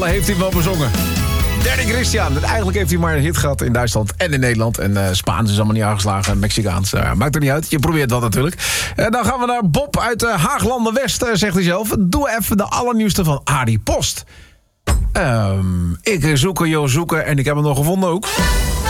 Heeft hij wel bezongen. Danny Christian. Eigenlijk heeft hij maar een hit gehad in Duitsland en in Nederland. En Spaans is allemaal niet aangeslagen. Mexicaans. Maakt er niet uit. Je probeert dat natuurlijk. Dan gaan we naar Bob uit Haaglanden West, zegt hij zelf. Doe even de allernieuwste van Arie Post. Ik zoeken, joh, zoeken. En ik heb hem nog gevonden ook.